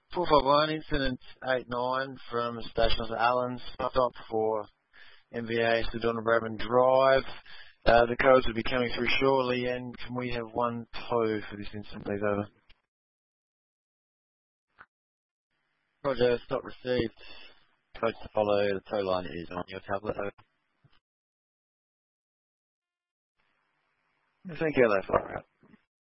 451, incident 89 from Station of Allen's, stop for MVA Sedona Bradman Drive. The codes will be coming through shortly, and can we have one tow for this incident, please, over? Roger, stop received. Codes to follow, the tow line is on your tablet, over. Thank you, LA, far out.